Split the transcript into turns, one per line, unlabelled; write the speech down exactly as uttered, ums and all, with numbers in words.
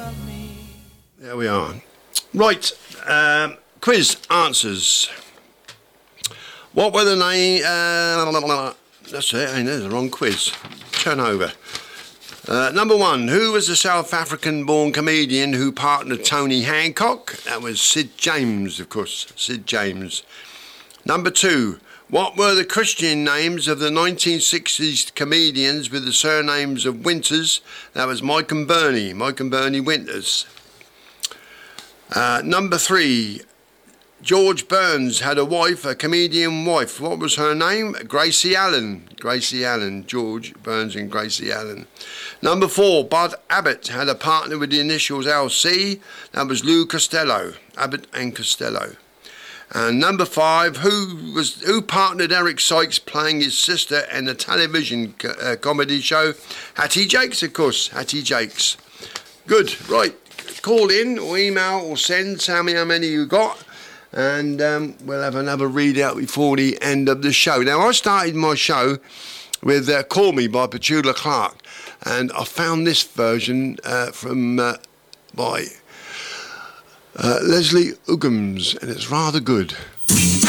There we are. Right, um, quiz answers. What were the name? Uh, that's it, ain't it? The wrong quiz. Turn over. Uh, number one, who was the South African-born comedian who partnered Tony Hancock? That was Sid James, of course. Sid James. Number two, what were the Christian names of the nineteen sixties comedians with the surnames of Winters? That was Mike and Bernie. Mike and Bernie Winters. Uh, number three, George Burns had a wife, a comedian wife. What was her name? Gracie Allen. Gracie Allen. George Burns and Gracie Allen. Number four, Bud Abbott had a partner with the initials L C. That was Lou Costello. Abbott and Costello. And number five, who was who partnered Eric Sykes playing his sister in the television co- uh, comedy show? Hattie Jakes, of course. Hattie Jakes. Good. Right. Call in or email or send. Tell me how many you got. And um, we'll have another readout before the end of the show. Now, I started my show with uh, Call Me by Petula Clark. And I found this version uh, from uh, by uh, Leslie Uggams. And it's rather good.